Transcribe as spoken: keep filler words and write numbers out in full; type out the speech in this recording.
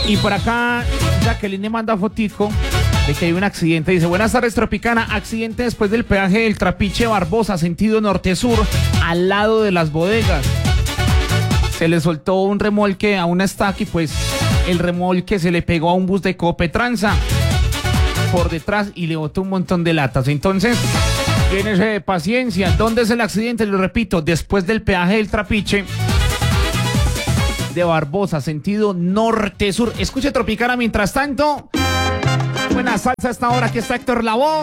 Y por acá, Jacqueline me manda fotico de que hay un accidente. Dice, buenas tardes, Tropicana. Accidente después del peaje del Trapiche Barbosa, sentido norte-sur, al lado de las bodegas. Se le soltó un remolque a una estaca y pues el remolque se le pegó a un bus de Copetranza por detrás y le botó un montón de latas. Entonces, llénese de paciencia. ¿Dónde es el accidente? Lo repito, después del peaje del Trapiche de Barbosa, sentido norte-sur. Escuche Tropicana mientras tanto. Buena salsa a esta hora. Aquí está Héctor Lavoe.